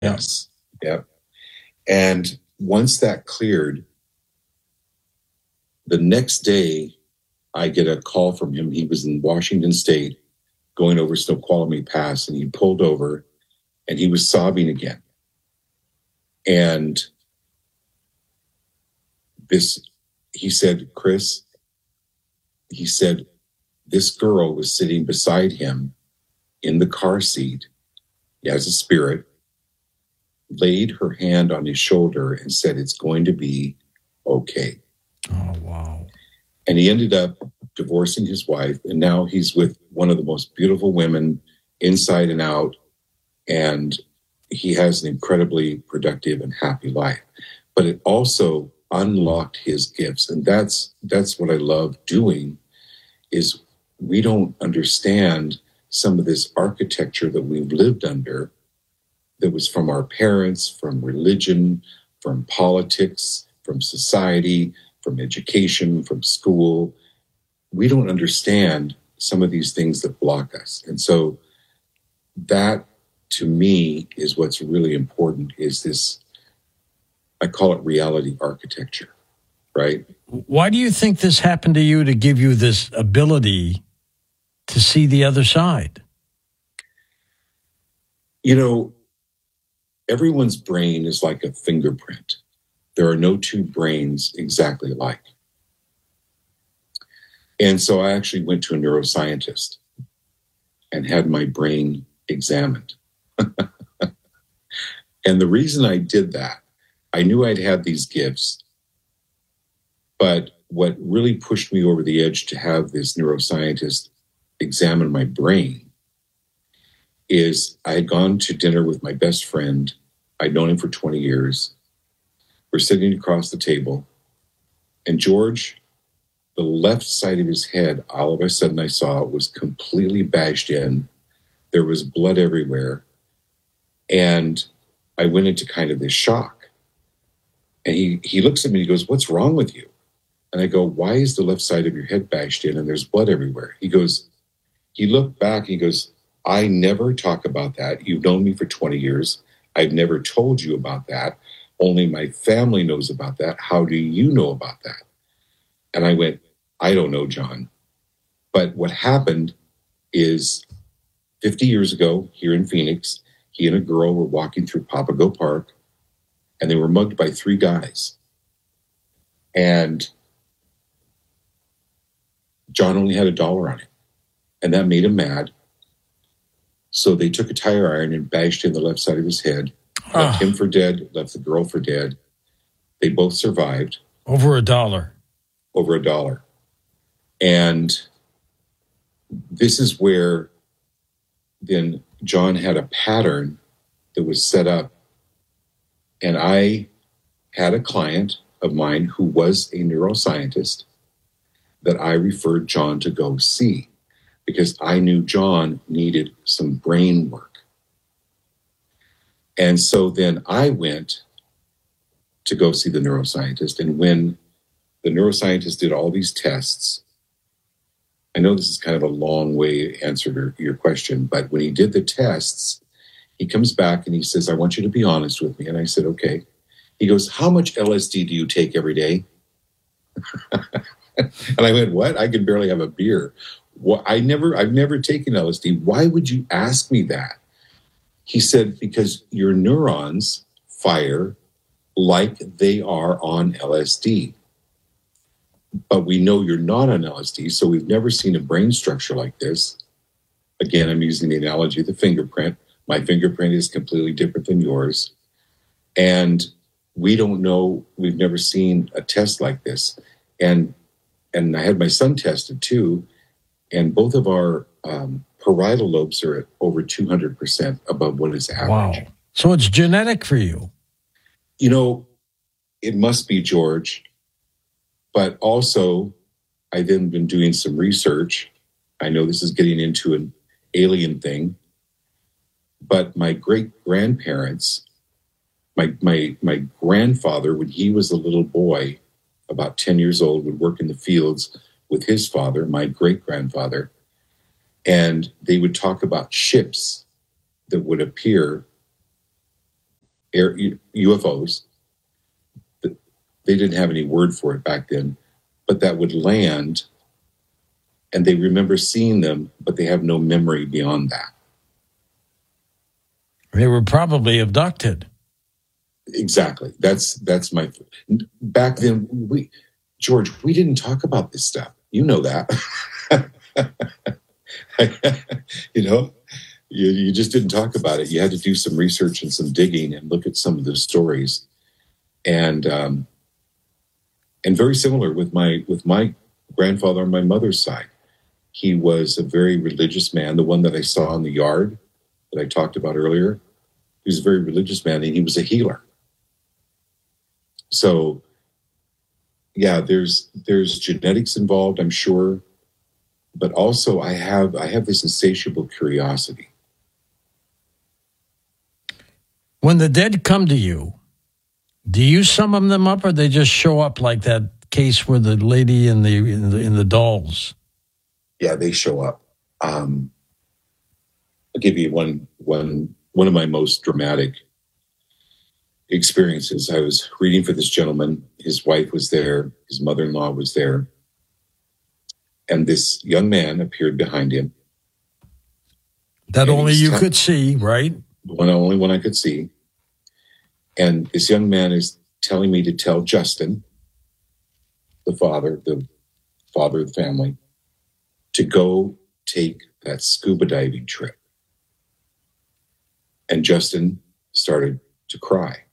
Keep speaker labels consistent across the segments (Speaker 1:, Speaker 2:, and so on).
Speaker 1: Yeah.
Speaker 2: Yes. Yep. And once that cleared, the next day I get a call from him. He was in Washington State going over Snoqualmie Pass, and he pulled over and he was sobbing again. And he said, Chris, he said, this girl was sitting beside him in the car seat as a spirit, laid her hand on his shoulder and said, it's going to be okay.
Speaker 1: Oh, wow.
Speaker 2: And he ended up divorcing his wife, and now he's with one of the most beautiful women inside and out, and he has an incredibly productive and happy life. But it also unlocked his gifts, and that's what I love doing, is we don't understand some of this architecture that we've lived under that was from our parents, from religion, from politics, from society, from education, from school. We don't understand some of these things that block us. And so that, to me, is what's really important, is this, I call it reality architecture, right?
Speaker 1: Why do you think this happened to you to give you this ability to see the other side?
Speaker 2: You know, everyone's brain is like a fingerprint. There are no two brains exactly alike. And so I actually went to a neuroscientist and had my brain examined. And the reason I did that, I knew I'd had these gifts, but what really pushed me over the edge to have this neuroscientist examine my brain is I had gone to dinner with my best friend. I'd known him for 20 years. We're sitting across the table, and George, the left side of his head, all of a sudden I saw, was completely bashed in. There was blood everywhere. And I went into kind of this shock. And he looks at me and he goes, what's wrong with you? And I go, why is the left side of your head bashed in and there's blood everywhere? He looked back and he goes, I never talk about that. You've known me for 20 years. I've never told you about that. Only my family knows about that. How do you know about that? And I went, I don't know, John. But what happened is 50 years ago here in Phoenix, he and a girl were walking through Papago Park, and they were mugged by 3 guys. And John only had $1 on it, and that made him mad. So they took a tire iron and bashed in the left side of his head, left him for dead, left the girl for dead. They both survived.
Speaker 1: Over $1.
Speaker 2: Over $1. And this is where then John had a pattern that was set up. And I had a client of mine who was a neuroscientist that I referred John to go see, because I knew John needed some brain work. And so then I went to go see the neuroscientist. And when the neuroscientist did all these tests, I know this is kind of a long way answer to your question, but when he did the tests, he comes back and he says, I want you to be honest with me. And I said, okay. He goes, how much LSD do you take every day? And I went, what? I could barely have a beer. Well, I've never taken LSD. Why would you ask me that? He said, because your neurons fire like they are on LSD. But we know you're not on LSD, so we've never seen a brain structure like this. Again, I'm using the analogy of the fingerprint. My fingerprint is completely different than yours. And we don't know, we've never seen a test like this. And I had my son tested too, and both of our parietal lobes are at over 200% above what is average.
Speaker 1: Wow. So it's genetic for you.
Speaker 2: You know, it must be, George. But also, I've then been doing some research. I know this is getting into an alien thing, but my great-grandparents, my grandfather, when he was a little boy, about 10 years old, would work in the fields with his father, my great-grandfather, and they would talk about ships that would appear UFOs. They didn't have any word for it back then, but that would land, and they remember seeing them, but they have no memory beyond that.
Speaker 1: They were probably abducted.
Speaker 2: Exactly. That's my. Back then, George, we didn't talk about this stuff. You know that. You just didn't talk about it. You had to do some research and some digging and look at some of the stories, and very similar with my grandfather on my mother's side. He was a very religious man. The one that I saw in the yard that I talked about earlier, he was a very religious man, and he was a healer. So, yeah, there's genetics involved, I'm sure, but also I have this insatiable curiosity.
Speaker 1: When the dead come to you, do you summon them up, or they just show up like that case where the lady in the dolls?
Speaker 2: Yeah, they show up. I'll give you one of my most dramatic experiences. I was reading for this gentleman. His wife was there. His mother-in-law was there. And this young man appeared behind him.
Speaker 1: That only you could see, right?
Speaker 2: Only one I could see. And this young man is telling me to tell Justin, the father of the family, to go take that scuba diving trip. And Justin started to cry.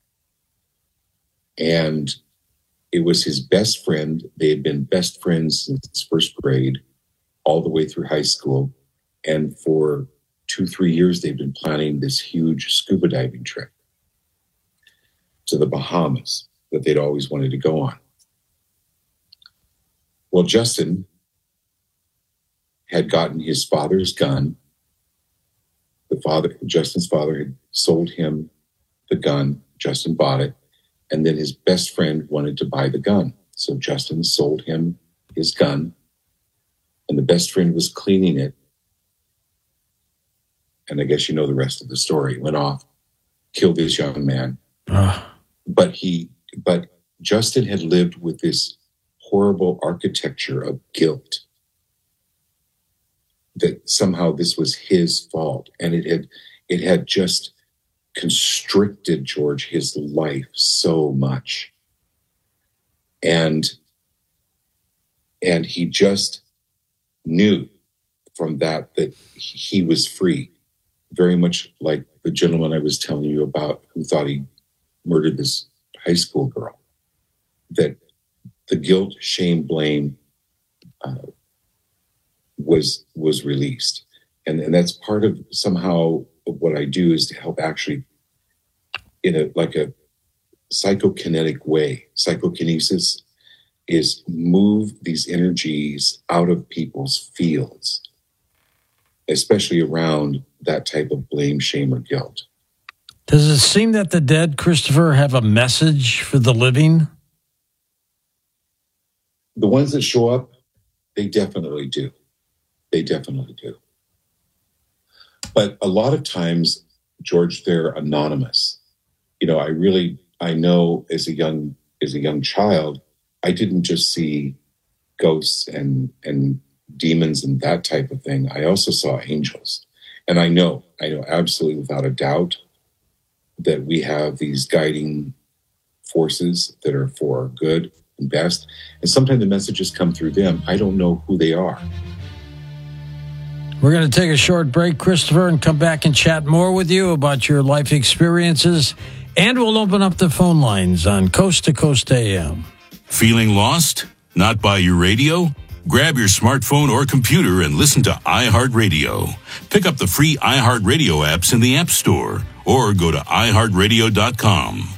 Speaker 2: And it was his best friend. They had been best friends since first grade, all the way through high school. And for 2-3 years, they've been planning this huge scuba diving trip to the Bahamas that they'd always wanted to go on. Well, Justin had gotten his father's gun. Justin's father had sold him the gun. Justin bought it. And then his best friend wanted to buy the gun. So Justin sold him his gun. And the best friend was cleaning it. And I guess you know the rest of the story. Went off, killed this young man. But Justin had lived with this horrible architecture of guilt, that somehow this was his fault. And it had just constricted, George, his life so much. And he just knew from that he was free, very much like the gentleman I was telling you about who thought he murdered this high school girl, that the guilt, shame, blame was released. And that's part of somehow what I do, is to help actually in a psychokinetic way. Psychokinesis is move these energies out of people's fields, especially around that type of blame, shame, or guilt.
Speaker 1: Does it seem that the dead, Christopher, have a message for the living?
Speaker 2: The ones that show up, they definitely do. They definitely do. But a lot of times, George, they're anonymous. I know as a young child, I didn't just see ghosts and demons and that type of thing. I also saw angels. And I know absolutely without a doubt that we have these guiding forces that are for our good and best. And sometimes the messages come through them. I don't know who they are.
Speaker 1: We're going to take a short break, Christopher, and come back and chat more with you about your life experiences. And we'll open up the phone lines on Coast to Coast AM.
Speaker 3: Feeling lost? Not by your radio? Grab your smartphone or computer and listen to iHeartRadio. Pick up the free iHeartRadio apps in the App Store or go to iHeartRadio.com.